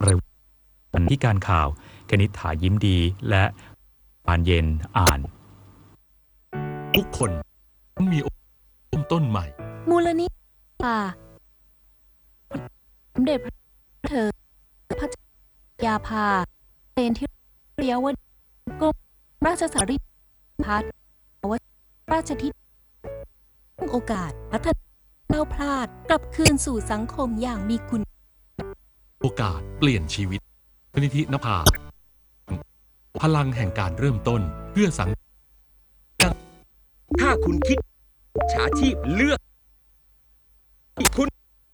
เร็วที่การข่าวคณิษฐายิ้มดีและปานเย็นอ่านทุกคนมีโอกาสเริ่มต้นใหม่มูลนิธิสมเด็จพระเธอพระยาภาเป็นที่เรียกว่ากรมราชสารีพัฒน์วชิราชธิดาโอกาสพัฒนาเล่าพลาดกลับคืนสู่สังคมอย่างมีคุณโอกาสเปลี่ยนชีวิตมูลนิธินภาพลังแห่งการเริ่มต้นเพื่อสังคมถ้าคุณคิดฉาชีพเลือกคุณ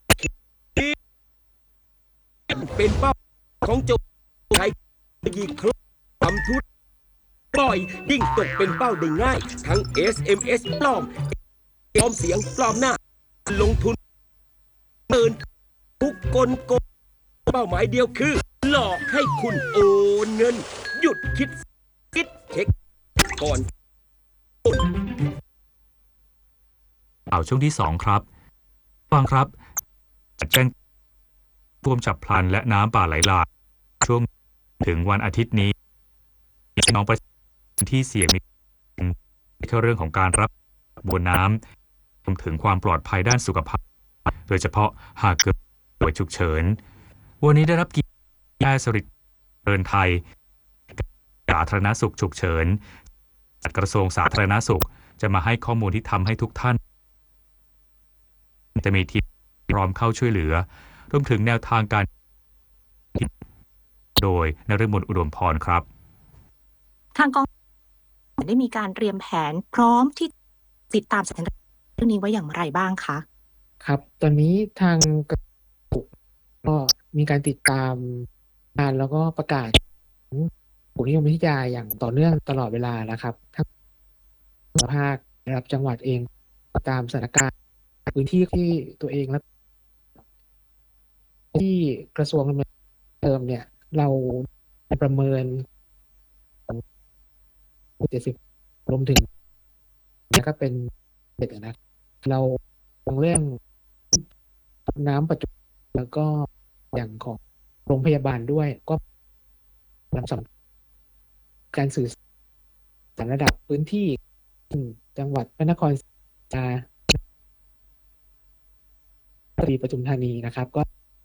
เป็นเป้าของโจรใช้ยีครบทำทุนบ่อยยิ่งตกเป็นเป้าได้ง่ายทั้ง SMS ปลอมเสียงปลอมหน้าลงทุนเดินทุกกลโกงเป้าหมายเดียวคือหลอกให้คุณโอนเงินหยุดคิดเช็คก่อนช่วงที่2ครับฟังครับแจ้งท่วมฉับพลันและน้ำป่าไหลหลากช่วงถึงวันอาทิตย์นี้น้องประชาชนที่เสี่ยงในเรื่องของการรับมวลน้ำรวมถึงความปลอดภัยด้านสุขภาพโดยเฉพาะหากเกิดป่วยฉุกเฉินวันนี้ได้รับเกียรตินายสริตเรินไทยสาธารณสุขฉุกเฉินจากกระทรวงสาธารณสุขจะมาให้ข้อมูลที่ทำให้ทุกท่านจะมีทีมพร้อมเข้าช่วยเหลือรวมถึงแนวทางการโดยนฤมลอุดมพรครับทางกองได้มีการเตรียมแผนพร้อมที่ติดตามสถานการณ์เรื่องนี้ไว้อย่างไรบ้างคะครับตอนนี้ทางกระทรวงก็มีการติดตามงานแล้วก็ประกาศอุตุนิยมวิทยาอย่างต่อเนื่องตลอดเวลานะครับทั้งภาคระดับจังหวัดเองตามสถานการณ์พื้นที่ที่ตัวเองและที่กระทรวงดำเนินเติมเนี่ยเราประเมิน70รวมถึงก็เป็นเด็กนะเราลงเรื่องน้ำปัจจุบันแล้วก็อย่างของโรงพยาบาลด้วยก็นำสำการสื่อสารระดับพื้นที่จังหวัดพระนครศรีอยุธยาปทุมธานีนะครับก็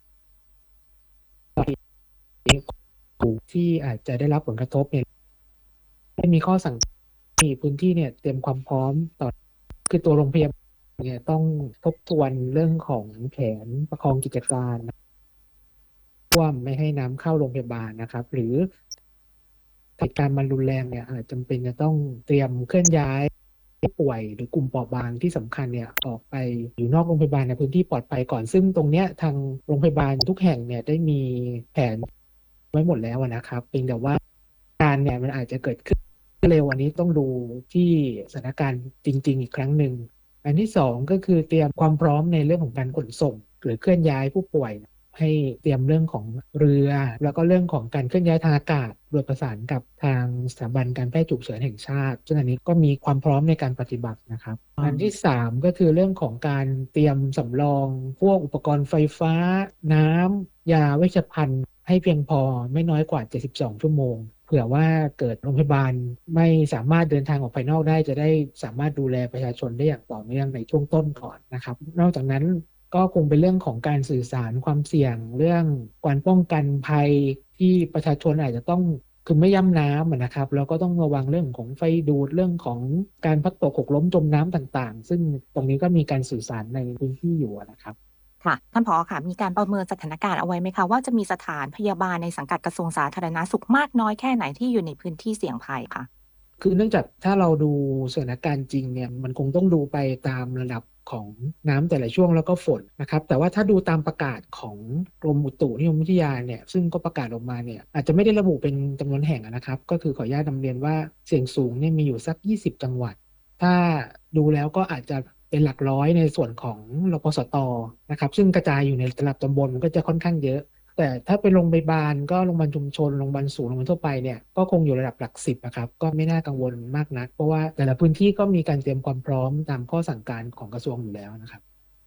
ที่อาจจะได้รับผลกระทบเนี่ยได้มีข้อสั่งที่พื้นที่เนี่ยเตรียมความพร้อมต่อคือตัวโรงพยาบาลเนี่ยต้องทบทวนเรื่องของแผนประคองกิจการว่าไม่ให้น้ำเข้าโรงพยาบาลนะครับหรือเหตุการณ์มันรุนแรงเนี่ยอาจจำเป็นจะต้องเตรียมเคลื่อนย้ายผู้ป่วยหรือกลุ่มเปราะบางที่สำคัญเนี่ยออกไปอยู่นอกโรงพยาบาลในพื้นที่ปลอดภัยก่อนซึ่งตรงเนี้ยทางโรงพยาบาลทุกแห่งเนี่ยได้มีแผนไว้หมดแล้วนะครับเพียงแต่ว่าการเนี่ยมันอาจจะเกิดขึ้นเร็วอันนี้ต้องดูที่สถานการณ์จริงๆอีกครั้งหนึ่งอันที่สองก็คือเตรียมความพร้อมในเรื่องของการขนส่งหรือเคลื่อนย้ายผู้ป่วยให้เตรียมเรื่องของเรือแล้วก็เรื่องของการเคลื่อนย้ายทางอากาศโดยประสานกับทางสถาบันการแพทย์ฉุกเฉินแห่งชาติซึ่งอันนี้ก็มีความพร้อมในการปฏิบัตินะครับอันที่3ก็คือเรื่องของการเตรียมสำรองพวกอุปกรณ์ไฟฟ้าน้ำยาเวชภัณฑ์ให้เพียงพอไม่น้อยกว่า72ชั่วโมงเผื่อว่าเกิดโรงพยาบาลไม่สามารถเดินทางออกภายนอกได้จะได้สามารถดูแลประชาชนได้อย่างต่อเนื่องในช่วงต้นก่อนนะครับนอกจากนั้นก็คงเป็นเรื่องของการสื่อสารความเสี่ยงเรื่องการป้องกันภัยที่ประชาชนอาจจะต้องคือไม่ย่ำน้ำนะครับแล้วก็ต้องระวังเรื่องของไฟดูดเรื่องของการพัดตกหกล้มจมน้ำต่างๆซึ่งตรงนี้ก็มีการสื่อสารในพื้นที่อยู่นะครับค่ะท่านผอ.ค่ะมีการประเมินสถานการณ์เอาไว้ไหมคะว่าจะมีสถานพยาบาลในสังกัดกระทรวงสาธารณสุขมากน้อยแค่ไหนที่อยู่ในพื้นที่เสี่ยงภัยคะคือเนื่องจากถ้าเราดูสถานการณ์จริงเนี่ยมันคงต้องดูไปตามระดับของน้ำแต่ละช่วงแล้วก็ฝนนะครับแต่ว่าถ้าดูตามประกาศของกรมอุตุนิยมวิทยาเนี่ยซึ่งก็ประกาศออกมาเนี่ยอาจจะไม่ได้ระบุเป็นจำนวนแห่งนะครับก็คือขออนุญาตนำเรียนว่าเสี่ยงสูงเนี่ยมีอยู่สัก20จังหวัดถ้าดูแล้วก็อาจจะเป็นหลักร้อยในส่วนของรพสตนะครับซึ่งกระจายอยู่ในระดับตำบลมันก็จะค่อนข้างเยอะแต่ถ้าเป็นโรงพยาบาลก็โรงพยาบาลชุมชนโรงพยาบาลศูนย์โรงพยาบาลทั่วไปเนี่ยก็คงอยู่ระดับหลัก10นะครับก็ไม่น่ากังวลมากนักเพราะว่าแต่ละพื้นที่ก็มีการเตรียมความพร้อมตามข้อสั่งการของกระทรวงอยู่แล้วนะครับ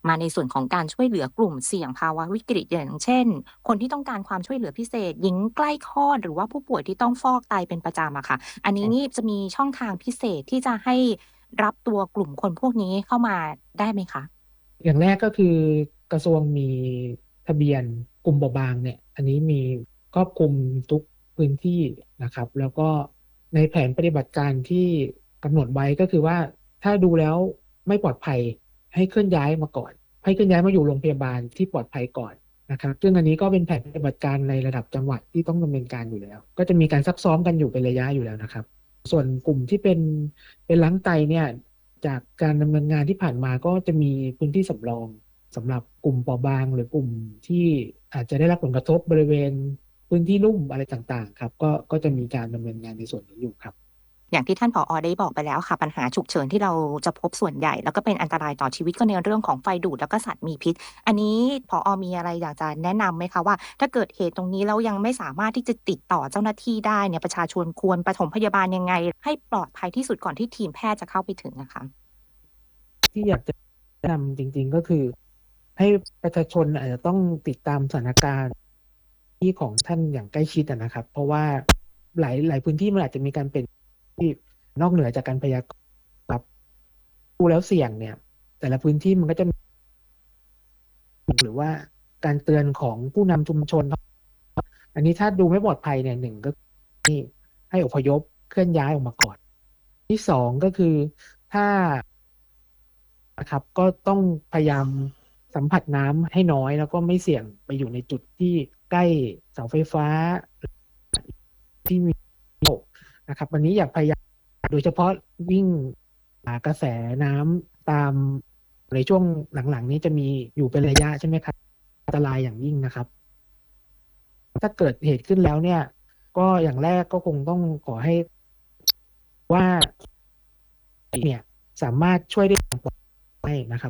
มาในส่วนของการช่วยเหลือกลุ่มเสี่ยงภาวะวิกฤตอย่างเช่น คนที่ต้องการความช่วยเหลือพิเศษหญิงใกล้คลอดหรือว่าผู้ป่วยที่ต้องฟอกไตเป็นประจำอะค่ะอันนี้นี่จะมีช่องทางพิเศษที่จะให้รับตัวกลุ่มคนพวกนี้เข้ามาได้ไหมคะอย่างแรกก็คือกระทรวงมีทะเบียนกลุ่มเปราะบางเนี่ยอันนี้มีครอบคลุมทุกพื้นที่นะครับ แล้วก็ในแผนปฏิบัติการที่กำหนดไว้ก็คือว่าถ้าดูแล้วไม่ปลอดภัยให้เคลื่อนย้ายมาก่อน ให้เคลื่อนย้ายมาอยู่โรงพยาบาลที่ปลอดภัยก่อนนะครับซึ่งอันนี้ก็เป็นแผนปฏิบัติการในระดับจังหวัดที่ต้องดำเนินการอยู่แล้ว ก็จะมีการซักซ้อมกันอยู่เป็นระยะอยู่แล้วนะครับ ส่วนกลุ่มที่เป็นล้างไตเนี่ยจากการดำเนินงานที่ผ่านมาก็จะมีพื้นที่สำรองสำหรับกลุ่มเปราะบางหรือกลุ่มที่อาจจะได้รับผลกระทบบริเวณพื้นที่ลุ่มอะไรต่างๆครับก็จะมีการดำเนินงานในส่วนนี้อยู่ครับอย่างที่ท่านผอ.ได้บอกไปแล้วค่ะปัญหาฉุกเฉินที่เราจะพบส่วนใหญ่แล้วก็เป็นอันตรายต่อชีวิตก็ในเรื่องของไฟดูดแล้วก็สัตว์มีพิษ อันนี้ผอ.มีอะไรอยากจะแนะนำไหมคะว่าถ้าเกิดเหตุตรงนี้แล้วยังไม่สามารถที่จะติดต่อเจ้าหน้าที่ได้เนี่ยประชาชนควรปฐมพยาบาลยังไง ให้ปลอดภัยที่สุดก่อนที่ทีมแพทย์จะเข้าไปถึงนะคะที่อยากจะแนะนำจริงๆก็คือ ให้ประชาชนอาจจะต้องติดตามสถานการณ์ที่ของท่านอย่างใกล้ชิดนะครับ เพราะว่าหลายพื้นที่มันอาจจะมีการเป็นที่นอกเหนือจากการพยากรณ์ครับดูแล้วเสี่ยงเนี่ย แต่ละพื้นที่มันก็จะมีหรือว่าการเตือนของผู้นำชุมชน อันนี้ถ้าดูไม่ปลอดภัยเนี่ยหนึ่งก็ให้อพยพเคลื่อนย้ายออกมาก่อนที่สองก็คือถ้านะครับก็ต้องพยายามสัมผัสน้ำให้น้อยแล้วก็ไม่เสี่ยงไปอยู่ในจุดที่ใกล้เสาไฟฟ้าที่มีตกนะครับวันนี้อยากพยายามโดยเฉพาะวิ่งกระแสน้ำตามในช่วงหลังๆนี้จะมีอยู่เป็นระยะใช่ไหมครับอันตรายอย่างยิ่งนะครับถ้าเกิดเหตุขึ้นแล้วเนี่ยก็อย่างแรกก็คงต้องขอให้ว่าเนี่ยสามารถช่วยได้อย่างปลอดภัยนะครับ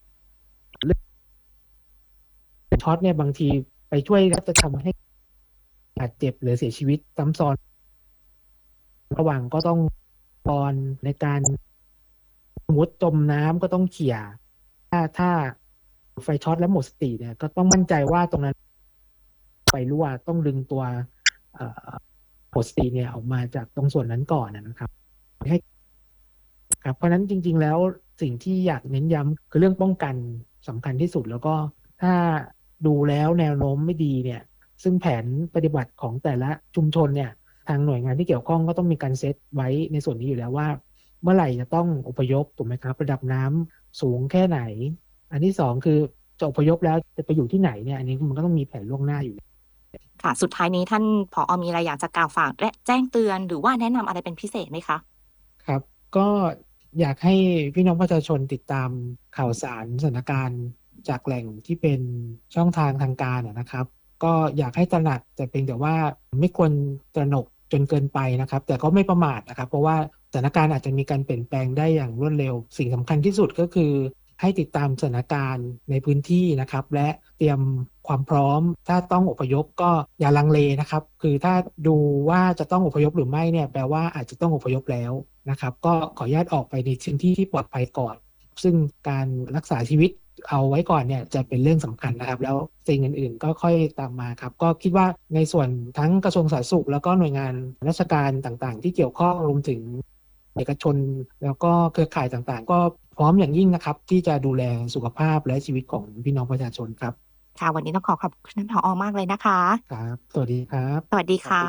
ช็อตเนี่ยบางทีไปช่วยแล้วจะทำให้บาดเจ็บหรือเสียชีวิตซ้ำซ้อนระหว่างก็ต้องตอนในการสมมติจมน้ำก็ต้องเขี่ยถ้าไฟช็อตแล้วหมดสติเนี่ยก็ต้องมั่นใจว่าตรงนั้นไฟรั่วต้องดึงตัวหมดสติเนี่ยออกมาจากตรงส่วนนั้นก่อนนะครับให้ครับเพราะฉะนั้นจริงๆแล้วสิ่งที่อยากเน้นย้ำคือเรื่องป้องกันสำคัญที่สุดแล้วก็ถ้าดูแล้วแนวโน้มไม่ดีเนี่ยซึ่งแผนปฏิบัติของแต่ละชุมชนเนี่ยทางหน่วยงานที่เกี่ยวข้องก็ต้องมีการเซตไว้ในส่วนนี้อยู่แล้วว่าเมื่อไหร่จะต้องอพยพถูกไหมครับระดับน้ำสูงแค่ไหนอันที่สองคือจะอพยพแล้วจะไปอยู่ที่ไหนเนี่ยอันนี้มันก็ต้องมีแผนล่วงหน้าอยู่ค่ะสุดท้ายนี้ท่านผอ.มีอะไรอยากจะกล่าวฝากและแจ้งเตือนหรือว่าแนะนำอะไรเป็นพิเศษไหมคะครับก็อยากให้พี่น้องประชาชนติดตามข่าวสารสถานการณ์จากแหล่งที่เป็นช่องทางทางการนะครับก็อยากให้ตระหนักแต่เพียงแต่ว่าไม่ควรตระหนกจนเกินไปนะครับแต่ก็ไม่ประมาทนะครับเพราะว่าสถานการณ์อาจจะมีการเปลี่ยนแปลงได้อย่างรวดเร็วสิ่งสำคัญที่สุดก็คือให้ติดตามสถานการณ์ในพื้นที่นะครับและเตรียมความพร้อมถ้าต้องอพยพก็อย่าลังเลนะครับคือถ้าดูว่าจะต้องอพยพหรือไม่เนี่ยแปลว่าอาจจะต้องอพยพแล้วนะครับก็ขออนุญาตออกไปในพื้นที่ที่ปลอดภัยก่อนซึ่งการรักษาชีวิตเอาไว้ก่อนเนี่ยจะเป็นเรื่องสำคัญนะครับแล้วสิ่งอื่นๆก็ค่อยตามมาครับก็คิดว่าในส่วนทั้งกระทรวงสาธารณสุขแล้วก็หน่วยงานราชการต่างๆที่เกี่ยวข้องรวมถึงเอกชนแล้วก็เครือข่ายต่างๆก็พร้อมอย่างยิ่งนะครับที่จะดูแลสุขภาพและชีวิตของพี่น้องประชาชนครับค่ะวันนี้ต้องขอบคุณท่านผอ.มากเลยนะคะครับสวัสดีครับสวัสดีค่ะ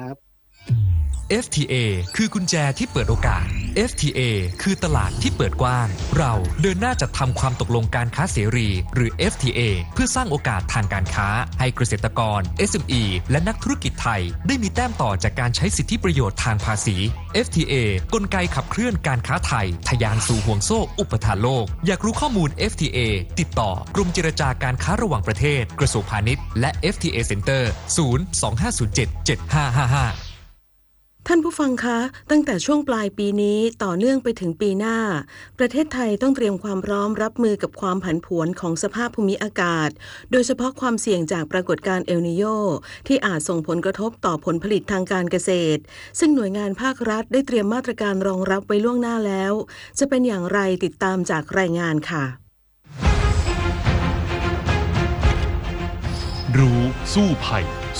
FTA คือกุญแจที่เปิดโอกาส FTA คือตลาดที่เปิดกว้างเราเดินหน้าจัดทำความตกลงการค้าเสรีหรือ FTA เพื่อสร้างโอกาสทางการค้าให้เกษตรกร SME และนักธุรกิจไทยได้มีแต้มต่อจากการใช้สิทธิประโยชน์ทางภาษี FTA กลไกขับเคลื่อนการค้าไทยทะยานสู่ห่วงโซ่อุปทานโลกอยากรู้ข้อมูล FTA ติดต่อกรมเจรจาการค้าระหว่างประเทศกระทรวงพาณิชย์และ FTA Center 025077555 ท่านผู้ฟังคะตั้งแต่ช่วงปลายปีนี้ต่อเนื่องไปถึงปีหน้าประเทศไทยต้องเตรียมความพร้อมรับมือกับความผันผวนของสภาพภูมิอากาศโดยเฉพาะความเสี่ยงจากปรากฏการณ์เอลนีโญที่อาจส่งผลกระทบต่อผลผลิตทางการเกษตรซึ่งหน่วยงานภาครัฐได้เตรียมมาตรการรองรับไว้ล่วงหน้าแล้วจะเป็นอย่างไรติดตามจากรายงานค่ะรู้สู้ภัย